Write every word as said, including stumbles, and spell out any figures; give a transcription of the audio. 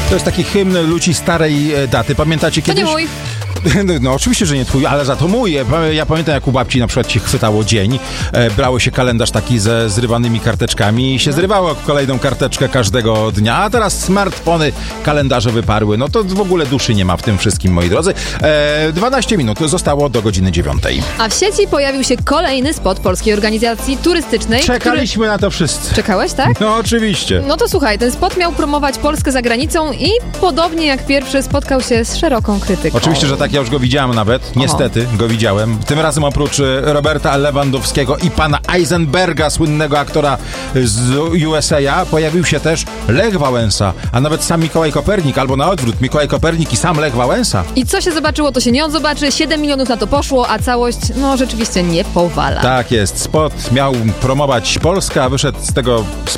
To jest taki hymn ludzi starej daty. Pamiętacie kiedyś? To nie mój. No oczywiście, że nie twój, ale za to mój. Ja pamiętam, jak u babci na przykład się chwytało dzień, e, brało się kalendarz taki ze zrywanymi karteczkami i się zrywało kolejną karteczkę każdego dnia, a teraz smartfony kalendarze wyparły. No to w ogóle duszy nie ma w tym wszystkim, moi drodzy. E, dwanaście minut zostało do godziny dziewiątej. A w sieci pojawił się kolejny spot polskiej organizacji turystycznej. Czekaliśmy który... na to wszyscy. Czekałeś, tak? No oczywiście. No to słuchaj, ten spot miał promować Polskę za granicą i podobnie jak pierwszy spotkał się z szeroką krytyką. Oczywiście, że tak. Ja już go widziałem nawet. Niestety go widziałem. Tym razem oprócz Roberta Lewandowskiego i pana Eisenberga, słynnego aktora z U S A, pojawił się też Lech Wałęsa, a nawet sam Mikołaj Kopernik, albo na odwrót, Mikołaj Kopernik i sam Lech Wałęsa. I co się zobaczyło, to się nie odzobaczy. siedem milionów na to poszło, a całość, no rzeczywiście nie powala. Tak jest. Spot miał promować Polskę, a wyszedł z tego